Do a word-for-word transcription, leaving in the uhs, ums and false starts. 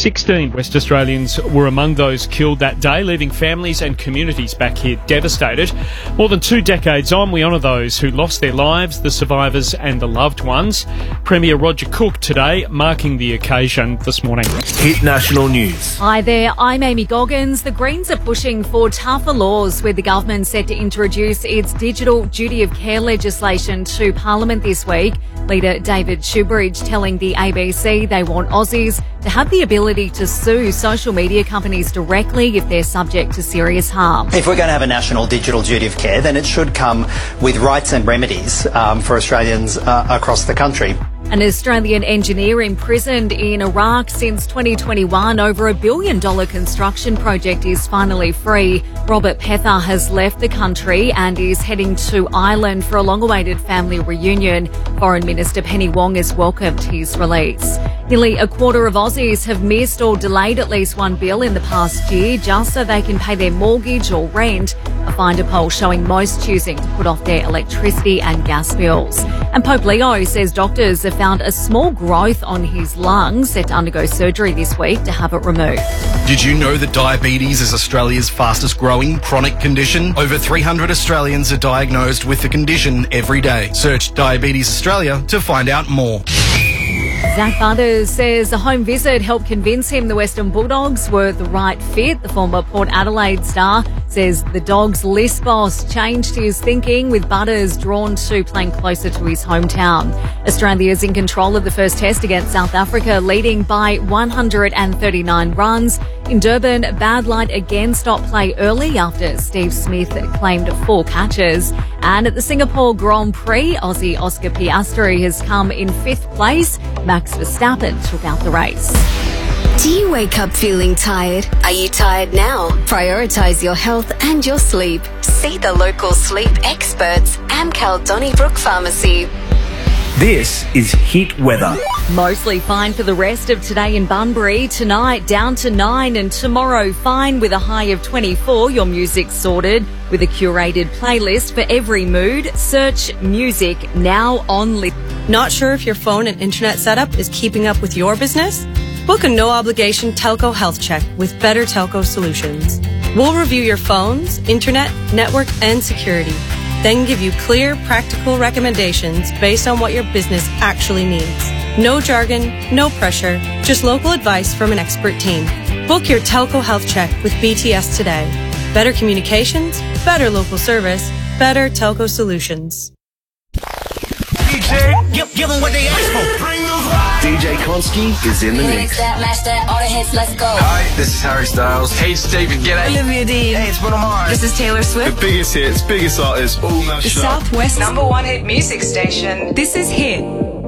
sixteen West Australians were among those killed that day, leaving families and communities back here devastated. More than two decades on, we honour those who lost their lives, the survivors and the loved ones. Premier Roger Cook today marking the occasion this morning. Hit National News. Hi there, I'm Amy Goggins. The Greens are pushing for tougher laws, with the government set to introduce its digital duty of care legislation to Parliament this week. Leader David Shoebridge telling the A B C they want Aussies to have the ability to sue social media companies directly if they're subject to serious harm. If we're going to have a national digital duty of care, then it should come with rights and remedies um, for Australians uh, across the country. An Australian engineer imprisoned in Iraq since twenty twenty-one over a billion dollar construction project is finally free. Robert Pether has left the country and is heading to Ireland for a long-awaited family reunion. Foreign Minister Penny Wong has welcomed his release. Nearly a quarter of Aussies have missed or delayed at least one bill in the past year just so they can pay their mortgage or rent. A Finder poll showing most choosing to put off their electricity and gas bills. And Pope Leo says doctors have found a small growth on his lungs, set to undergo surgery this week to have it removed. Did you know that diabetes is Australia's fastest growing chronic condition? Over three hundred Australians are diagnosed with the condition every day. Search Diabetes Australia to find out more. Zach Butters says a home visit helped convince him the Western Bulldogs were the right fit. The former Port Adelaide star says the Dogs' list boss changed his thinking, with Butters drawn to playing closer to his hometown. Australia's in control of the first test against South Africa, leading by one hundred thirty-nine runs. In Durban, bad light again stopped play early after Steve Smith claimed four catches. And at the Singapore Grand Prix, Aussie Oscar Piastri has come in fifth place. Max Verstappen took out the race. Do you wake up feeling tired? Are you tired now? Prioritise your health and your sleep. See the local sleep experts, Amcal Donnybrook Pharmacy. This is Hit Weather. Mostly fine for the rest of today in Bunbury. Tonight down to nine, and tomorrow fine with a high of twenty-four. Your music's sorted with a curated playlist for every mood. Search music now on list. Not sure if your phone and internet setup is keeping up with your business? Book a no-obligation telco health check with Better Telco Solutions. We'll review your phones, internet, network, and security. Then give you clear, practical recommendations based on what your business actually needs. No jargon, no pressure, just local advice from an expert team. Book your telco health check with B T S today. Better communications, better local service, Better Telco Solutions. D J, give, give them what they asked for. Bring those vibes. D J Konski is in the mix. That, match that, all the hits, let's go. Hi, this is Harry Styles. Hey, it's David Guetta. Olivia Dean. Hey, it's Bruno Mars. This is Taylor Swift. The biggest hits, biggest artists, all mashed up. The Southwest number one hit music station. This is Hit.